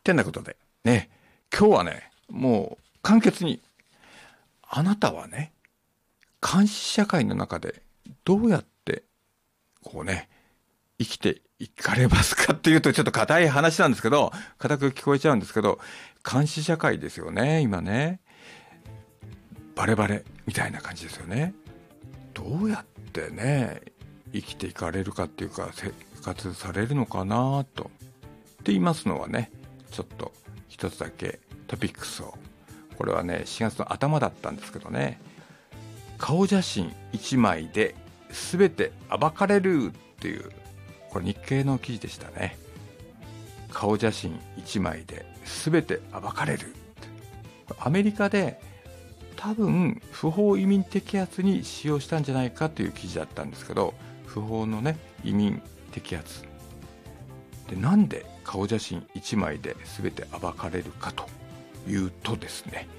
てなことでね、今日はね、もう簡潔に、あなたはね、監視社会の中でどうやってこうね、生きていかれますかっていうとちょっと硬い話なんですけど、硬く聞こえちゃうんですけど、監視社会ですよね、今ね。バレバレみたいな感じですよね。どうやってね、生きていかれるかっていうか、生活されるのかなと。って言いますのはね、ちょっと一つだけトピックスを。これはね、4月の頭だったんですけどね、顔写真1枚で全て暴かれるっていう、これ日経の記事でしたね。顔写真1枚で全て暴かれる。アメリカで多分不法移民摘発に使用したんじゃないかという記事だったんですけど、不法のね、移民摘発で、なんで顔写真1枚で全て暴かれるかというとですね、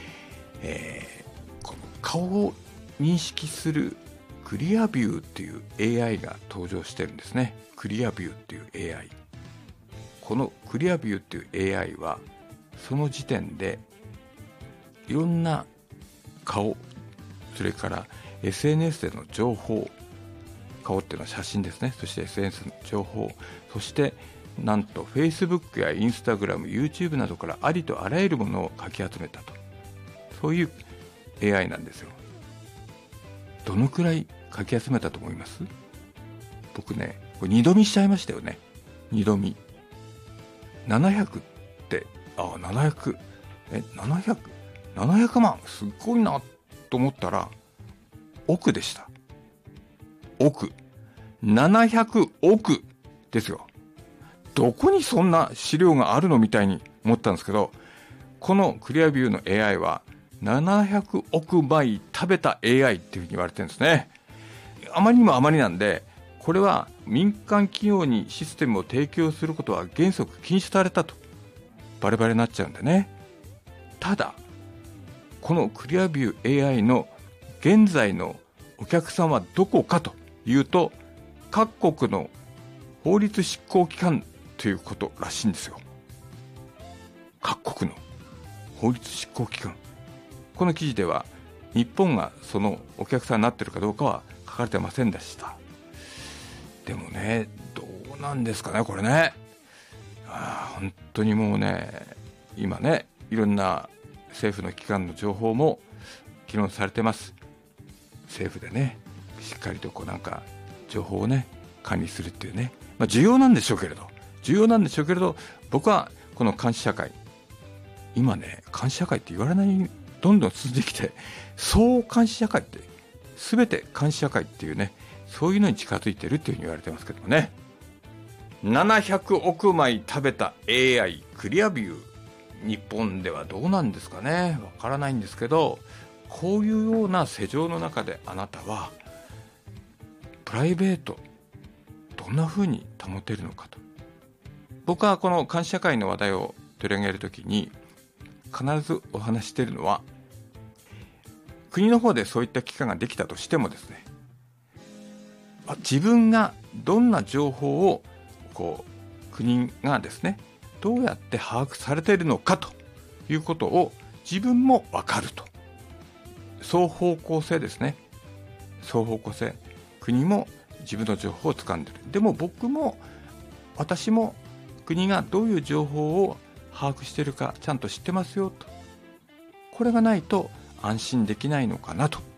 この顔を認識するクリアビューっていう AI が登場してるんですね。クリアビューっていう AI。このクリアビューっていう AI はその時点でいろんな顔、それから SNS での情報、顔っていうのは写真ですね。そして SNS の情報、そしてなんと Facebook や Instagram、YouTube などからありとあらゆるものをかき集めたと。そういう AI なんですよ。どのくらいかき集めたと思います？僕ね、これ二度見しちゃいましたよね。二度見。700って、700万、すっごいなと思ったら、億でした。億。700億ですよ。どこにそんな資料があるのみたいに思ったんですけど、このクリアビューの AI は700億枚食べた AI っていうふうに言われてるんですね。あまりにもあまりなんで、これは民間企業にシステムを提供することは原則禁止されたと。バレバレになっちゃうんでね。ただ、このクリアビュー AI の現在のお客さんはどこかというと、各国の法律執行機関ということらしいんですよ。各国の法律執行機関。この記事では日本がそのお客さんになっているかどうかは書かれてませんでした。でもね、どうなんですかね、これね。本当にもうね、今ね、いろんな政府の機関の情報も議論されてます。政府でね、しっかりとこうなんか情報をね、管理するっていうね、重要なんでしょうけれど、僕はこの監視社会、今ね、監視社会って言われない、どんどん進んできて、総監視社会って、すべて監視社会っていうね、そういうのに近づいてるっていうふうに言われてますけどもね。700億枚食べた AI クリアビュー。日本ではどうなんですかね。わからないんですけど、こういうような世情の中であなたは、プライベート、どんな風に保てるのかと。僕はこの監視社会の話題を取り上げるときに、必ずお話しているのは、国の方でそういった機関ができたとしてもですね、自分がどんな情報を国がですね、どうやって把握されているのかということを自分も分かると。双方向性ですね。双方向性。国も自分の情報を掴んでいる。でも私も国がどういう情報を把握しているかちゃんと知ってますよと。これがないと安心できないのかなと